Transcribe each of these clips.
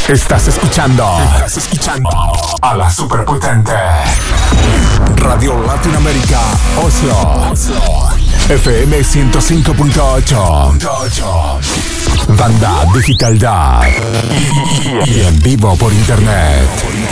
Estás escuchando a la superpotente Radio Latinoamérica Oslo FM 105.8 Banda Digital DAB y en vivo por internet.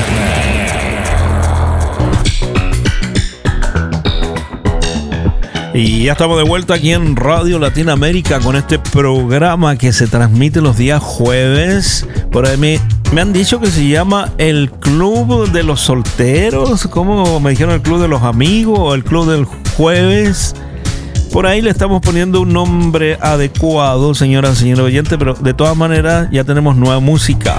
Y ya estamos de vuelta aquí en Radio Latinoamérica con este programa que se transmite los días jueves. Por ahí me han dicho que se llama el Club de los Solteros. ¿Cómo me dijeron? ¿El Club de los Amigos o el Club del Jueves? Por ahí le estamos poniendo un nombre adecuado, señoras y señores oyentes, pero de todas maneras ya tenemos nueva música.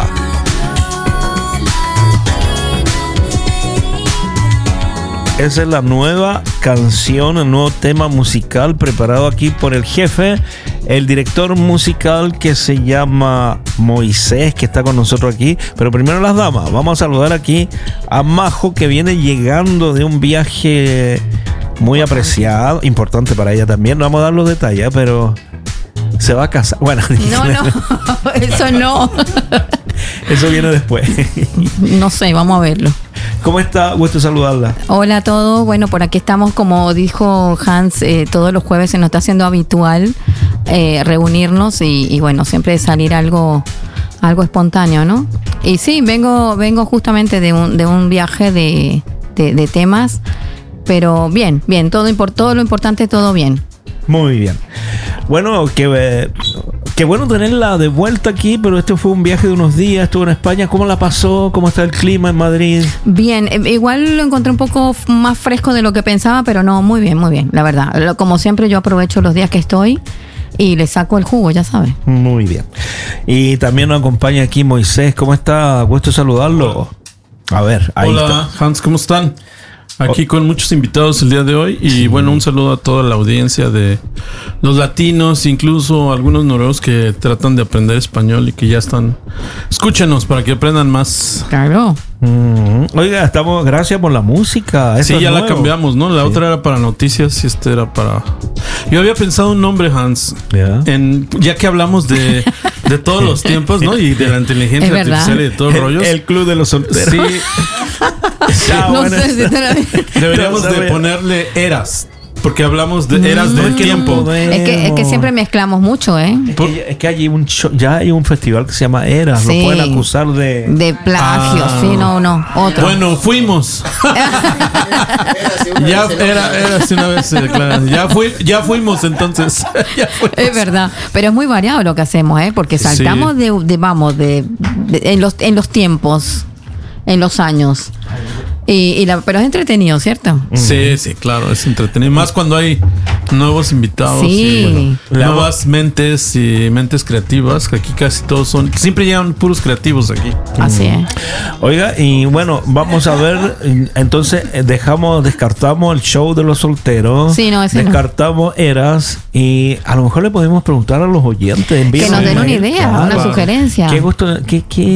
Esa es la nueva canción, el nuevo tema musical preparado aquí por el jefe, el director musical que se llama Moisés, que está con nosotros aquí. Pero primero las damas, vamos a saludar aquí a Majo, que viene llegando de un viaje muy apreciado, importante para ella también. No vamos a dar los detalles, pero se va a casar. Bueno, no, eso no. Eso viene después. No sé, vamos a verlo. ¿Cómo está? Gusto saludarla. Hola a todos. Bueno, por aquí estamos, como dijo Hans, todos los jueves se nos está haciendo habitual reunirnos y bueno, siempre salir algo espontáneo, ¿no? Y sí, vengo justamente de un viaje de temas, pero bien, todo lo importante, todo bien. Muy bien. Bueno, qué bueno tenerla de vuelta aquí, pero este fue un viaje de unos días, estuvo en España. ¿Cómo la pasó? ¿Cómo está el clima en Madrid? Bien, igual lo encontré un poco más fresco de lo que pensaba, pero no, muy bien, la verdad. Como siempre, yo aprovecho los días que estoy y le saco el jugo, ya sabes. Muy bien. Y también nos acompaña aquí Moisés. ¿Cómo está? Gusto saludarlo. A ver, ahí Hola, está. Hans, ¿cómo están? Aquí con muchos invitados el día de hoy y bueno, un saludo a toda la audiencia de los latinos, incluso algunos noruegos que tratan de aprender español y que ya están. Escúchenos para que aprendan más. Claro. Oiga, gracias por la música. Sí, ya la cambiamos, ¿no? La otra era para noticias y esta era para... Yo había pensado un nombre, Hans, ya que hablamos de todos los tiempos, ¿no? Y de la inteligencia artificial y de todo el rollo. El Club de los Solteros. Sí. No sé si deberíamos de ponerle eras, porque hablamos de eras del tiempo. Es que siempre mezclamos mucho, ¿eh? Es que hay ya hay un festival que se llama Eras. Sí. Lo pueden acusar de plagio. Sí, no, otro. Bueno, fuimos. Ya era una vez, claro. Ya fuimos entonces. Es verdad, pero es muy variado lo que hacemos, ¿eh? Porque saltamos en los tiempos, en los años. Pero es entretenido, ¿cierto? Sí, claro, es entretenido. Más cuando hay nuevos invitados y nuevas mentes y mentes creativas, que aquí casi todos siempre llegan puros creativos aquí. Así es. Oiga, y bueno, vamos a ver, entonces descartamos el show de los solteros. Sí, descartamos Eras y a lo mejor le podemos preguntar a los oyentes que nos den una idea, una sugerencia. Qué gusto, a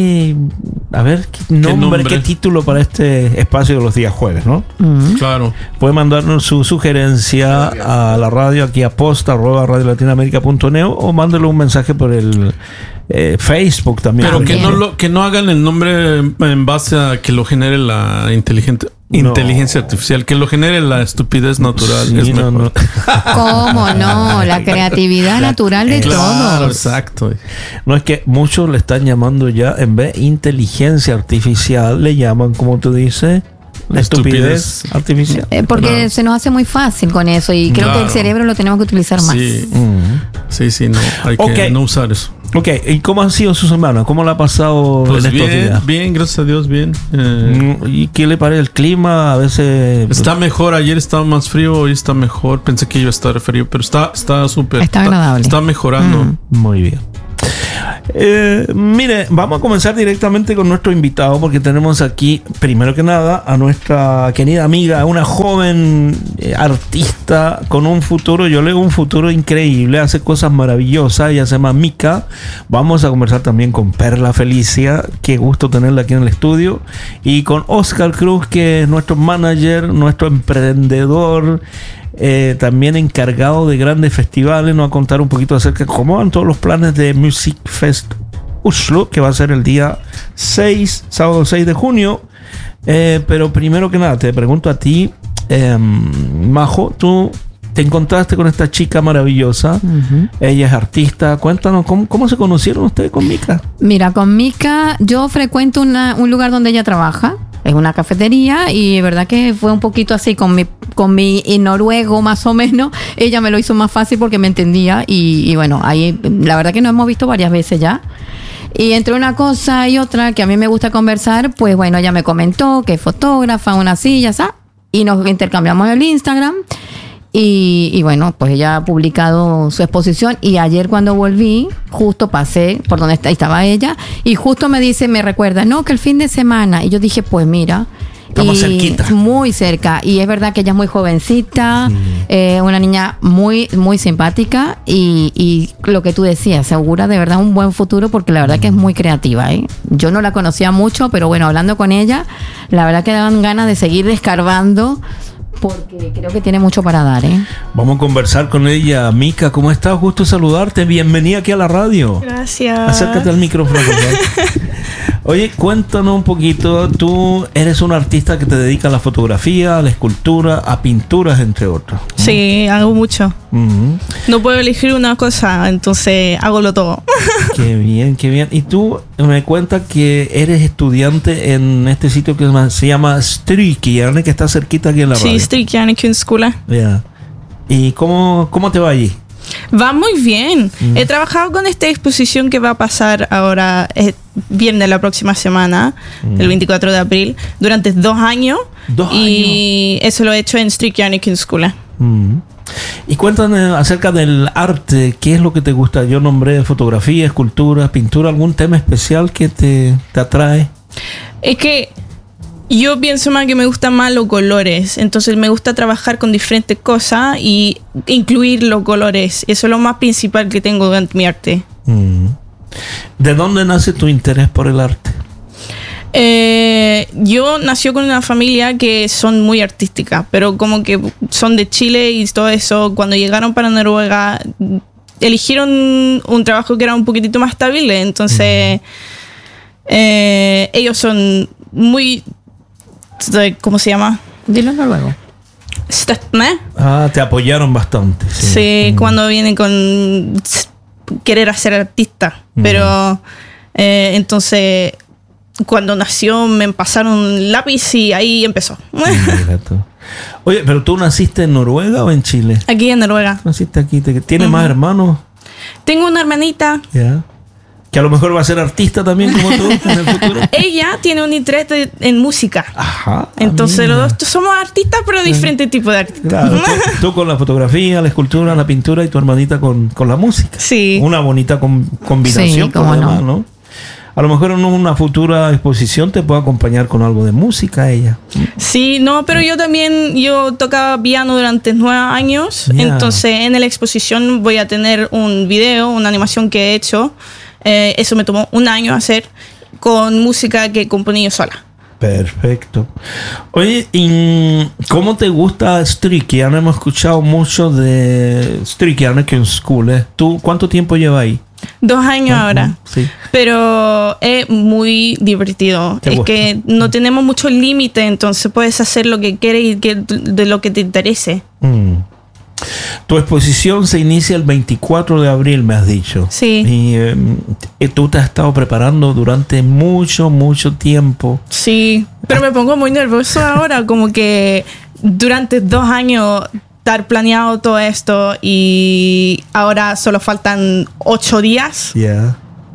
ver, ¿qué nombre, qué título para este espacio de los días jueves, ¿no? Claro. Puede mandarnos su sugerencia a la radio aquí a posta@radiolatinoamerica.net o mándele un mensaje por el Facebook también. Pero que no hagan el nombre en base a que lo genere la inteligencia artificial, que lo genere la estupidez natural. Sí, es mejor. no. ¿Cómo no? La creatividad natural de claro, todos. Exacto. No, es que muchos le están llamando ya, en vez de inteligencia artificial, le llaman, como tú dices, estupidez artificial. Porque se nos hace muy fácil con eso y creo que el cerebro lo tenemos que utilizar más. Sí, no. Hay que no usar eso. Ok, ¿y cómo ha sido su semana? ¿Cómo la ha pasado pues en estos días? Bien, gracias a Dios, bien. ¿Y qué le parece el clima? A veces... Está mejor, ayer estaba más frío, hoy está mejor. Pensé que iba a estar frío, pero está súper. Está agradable. Está mejorando. Muy bien. Mire, vamos a comenzar directamente con nuestro invitado porque tenemos aquí, primero que nada, a nuestra querida amiga, una joven artista con un futuro, yo le digo un futuro increíble, hace cosas maravillosas, ella se llama Mika. Vamos a conversar también con Perla Felicia, qué gusto tenerla aquí en el estudio, y con Oscar Cruz, que es nuestro manager, nuestro emprendedor, también encargado de grandes festivales. Nos va a contar un poquito acerca de cómo van todos los planes de Music Fest Oslo, que va a ser el día sábado 6 de junio. Pero primero que nada, te pregunto a ti, Majo, tú te encontraste con esta chica maravillosa. Ella es artista. Cuéntanos, ¿cómo se conocieron ustedes con Mika? Mira, con Mika yo frecuento un lugar donde ella trabaja. Es una cafetería y de verdad que fue un poquito así con mi noruego más o menos. Ella me lo hizo más fácil porque me entendía y bueno, ahí la verdad que nos hemos visto varias veces ya. Y entre una cosa y otra que a mí me gusta conversar, pues bueno, ella me comentó que es fotógrafa, unas sillas, ¿sabes? Y nos intercambiamos el Instagram. Y bueno, pues ella ha publicado su exposición y ayer cuando volví, justo pasé por donde estaba ella y justo me recuerda, no, que el fin de semana. Y yo dije, pues mira, estamos cerquita. Muy cerca. Y es verdad que ella es muy jovencita, una niña muy, muy simpática y lo que tú decías, se augura de verdad un buen futuro porque la verdad que es muy creativa, ¿eh? Yo no la conocía mucho, pero bueno, hablando con ella, la verdad que daban ganas de seguir escarbando porque creo que tiene mucho para dar, ¿eh? Vamos a conversar con ella. Mika, ¿cómo estás? Gusto saludarte. Bienvenida aquí a la radio. Gracias. Acércate al micrófono, por favor. Oye, cuéntanos un poquito. Tú eres una artista que te dedica a la fotografía, a la escultura, a pinturas, entre otros. Sí, hago mucho. Uh-huh. No puedo elegir una cosa, entonces hago lo todo. Qué bien, qué bien. Y tú me cuentas que eres estudiante en este sitio que se llama Strykjärnet, que está cerquita aquí en la radio. Sí, Strykjärnet Kunstskola. Yeah. ¿Y cómo te va allí? Va muy bien. He trabajado con esta exposición que va a pasar ahora, viernes la próxima semana, el 24 de abril, durante 2 años. 2 y eso lo he hecho en Strykjärnet Kunstskola. Y cuéntame acerca del arte. ¿Qué es lo que te gusta? Yo nombré fotografía, escultura, pintura. ¿Algún tema especial que te atrae? Es que yo pienso más que me gustan más los colores. Entonces me gusta trabajar con diferentes cosas y incluir los colores. Eso es lo más principal que tengo durante mi arte. ¿De dónde nace tu interés por el arte? Yo nací con una familia que son muy artística, pero como que son de Chile y todo eso. Cuando llegaron para Noruega, eligieron un trabajo que era un poquitito más estable. Entonces, ellos son muy... ¿Cómo se llama? Dilo en noruego. Te apoyaron bastante. Sí, cuando vienen con querer ser artista. Pero entonces... Cuando nació me pasaron lápiz y ahí empezó. Oye, ¿pero tú naciste en Noruega o en Chile? Aquí en Noruega. Naciste aquí. ¿Tienes más hermanos? Tengo una hermanita. Yeah. Que a lo mejor va a ser artista también como tú en el futuro. Ella tiene un interés en música. Ajá. Entonces los dos somos artistas, pero diferentes tipos de artistas. Claro, tú con la fotografía, la escultura, la pintura y tu hermanita con la música. Sí. Una bonita combinación. Sí, cómo además, ¿no? A lo mejor en una futura exposición te puede acompañar con algo de música ella. Sí, no, pero yo tocaba piano durante 9 años. Yeah. Entonces en la exposición voy a tener un video, una animación que he hecho. Eso me tomó 1 año hacer con música que componí yo sola. Perfecto. Oye, ¿y cómo te gusta Strykjärnet? Hemos escuchado mucho de Strykjärnet Kunstskola. ¿Tú cuánto tiempo llevas ahí? 2 años ahora. Sí. Pero es muy divertido. Es que no tenemos mucho límite, entonces puedes hacer lo que quieres y de lo que te interese. Tu exposición se inicia el 24 de abril, me has dicho. Sí. Y tú te has estado preparando durante mucho tiempo. Sí, pero me pongo muy nervioso ahora, como que durante 2 años estar planeado todo esto y ahora solo faltan 8 días. Yeah.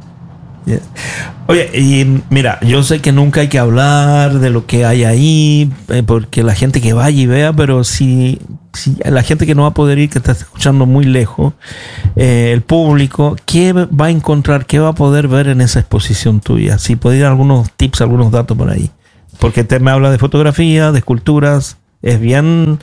Oye, y mira, yo sé que nunca hay que hablar de lo que hay ahí, porque la gente que vaya y vea, pero si la gente que no va a poder ir, que está escuchando muy lejos, el público, ¿qué va a encontrar? ¿Qué va a poder ver en esa exposición tuya? Si podés dar algunos tips, algunos datos por ahí. Porque me habla de fotografía, de esculturas, es bien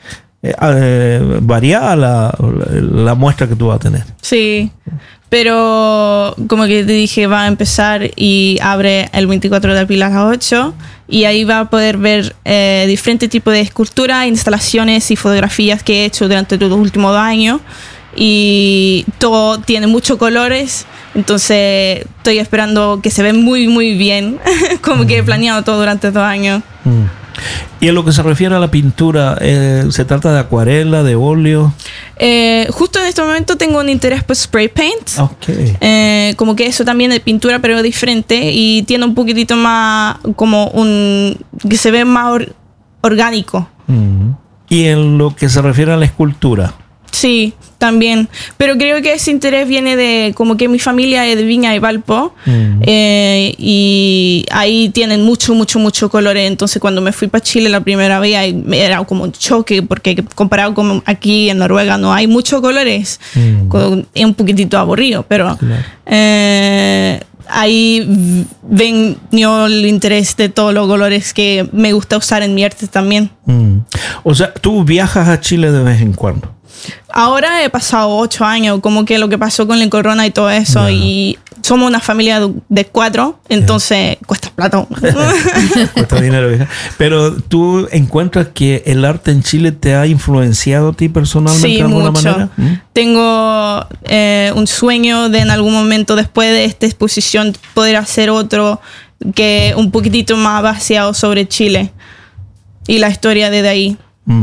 variada la muestra que tú vas a tener. Sí, pero como que te dije, va a empezar y abre el 24 de abril a las 8 y ahí va a poder ver diferentes tipos de esculturas, instalaciones y fotografías que he hecho durante los últimos 2 años y todo tiene muchos colores. Entonces estoy esperando que se ve muy, muy bien. Como que he planeado todo durante 2 años. Y en lo que se refiere a la pintura, ¿se trata de acuarela, de óleo? Justo en este momento tengo un interés por spray paint. Okay. Como que eso también es pintura, pero diferente. Y tiene un poquitito más como que se ve más orgánico. Y en lo que se refiere a la escultura. Sí, también. Pero creo que ese interés viene de como que mi familia es de Viña y Valpo. Y ahí tienen mucho colores. Entonces cuando me fui para Chile la primera vez era como un choque, porque comparado con aquí en Noruega no hay muchos colores. Es un poquitito aburrido, pero ahí venió el interés de todos los colores que me gusta usar en mi arte también. O sea, tú viajas a Chile de vez en cuando. Ahora he pasado 8 años, como que lo que pasó con el corona y todo eso, y somos una familia de 4, entonces cuesta plata. Cuesta dinero, vieja. Pero ¿tú encuentras que el arte en Chile te ha influenciado a ti personalmente de alguna manera? Tengo un sueño de en algún momento después de esta exposición poder hacer otro que un poquitito más vaciado sobre Chile y la historia desde ahí.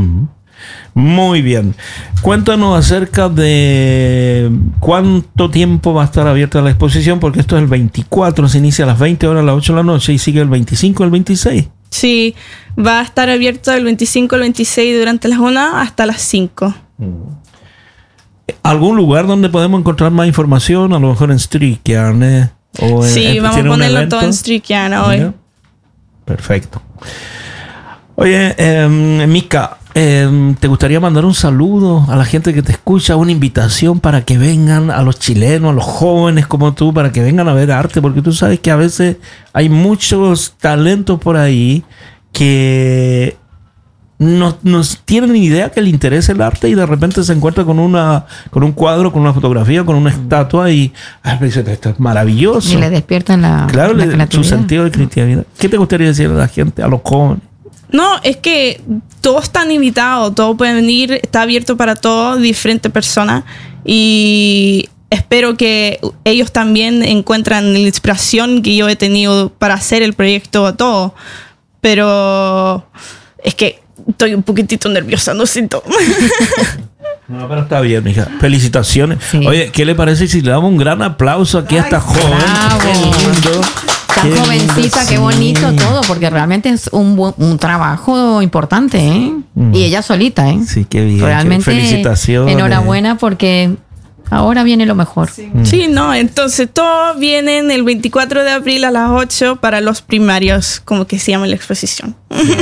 Muy bien. Cuéntanos acerca de cuánto tiempo va a estar abierta la exposición, porque esto es el 24, se inicia a las 20 horas, a las 8 de la noche, y sigue el 25, el 26. Sí, va a estar abierto el 25, el 26 durante las 1 hasta las 5. ¿Algún lugar donde podemos encontrar más información? A lo mejor en Streetcard, o sí, vamos a ponerlo todo en Streetcard hoy. ¿Ya? Perfecto. Oye, Mika, ¿te gustaría mandar un saludo a la gente que te escucha, una invitación para que vengan, a los chilenos, a los jóvenes como tú, para que vengan a ver arte? Porque tú sabes que a veces hay muchos talentos por ahí que no tienen ni idea que le interesa el arte y de repente se encuentra con un cuadro, con una fotografía, con una estatua y dice, esto es maravilloso. Y le despiertan la creatividad. Su sentido de creatividad. ¿Qué te gustaría decir a la gente, a los jóvenes? No, es que todos están invitados, todos pueden venir, está abierto para todos, diferentes personas, y espero que ellos también encuentran la inspiración que yo he tenido para hacer el proyecto a todo. Pero es que estoy un poquitito nerviosa, no siento. No, pero está bien, mija. Felicitaciones. Sí. Oye, ¿qué le parece si le damos un gran aplauso aquí a esta joven? Bravo. Qué lindo. Tan jovencita, qué bonito todo, porque realmente es un trabajo importante, ¿eh? Y ella solita, ¿eh? Sí, qué bien. Realmente, felicitaciones. Enhorabuena, porque ahora viene lo mejor. Sí, no, entonces todos vienen el 24 de abril a las 8 para los primarios, como que se llama la exposición.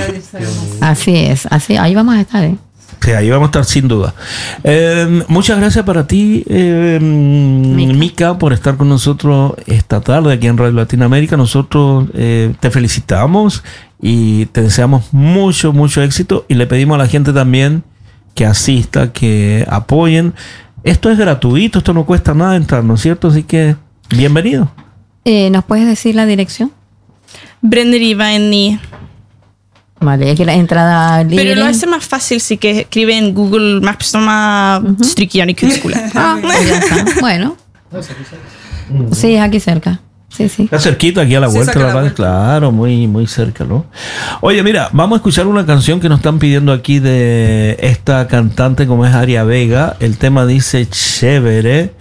Así es, ahí vamos a estar, ¿eh? Sí, ahí vamos a estar sin duda. Muchas gracias para ti, Mika, por estar con nosotros esta tarde aquí en Radio Latinoamérica. Nosotros te felicitamos y te deseamos mucho éxito, y le pedimos a la gente también que asista, que apoyen. Esto es gratuito, esto no cuesta nada entrar, ¿no es cierto? Así que bienvenido. ¿Nos puedes decir la dirección? Brennerivani. Vale, es que la entrada libre. Pero lo hace más fácil si que escribe en Google Maps, toma Strikiani Kutskula. Pues ya está. Bueno. Sí, es aquí cerca. Sí. Está cerquita, aquí a la vuelta de la radio. Claro, muy cerca, ¿no? Oye, mira, vamos a escuchar una canción que nos están pidiendo aquí de esta cantante como es Aria Vega. El tema dice Chévere.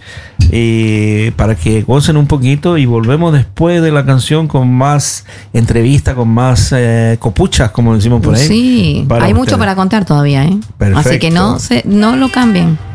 Y para que gocen un poquito, y volvemos después de la canción con más entrevista, con más copuchas, como decimos por ahí. Sí, hay mucho para contar todavía, ¿eh? Perfecto. Así que no lo cambien.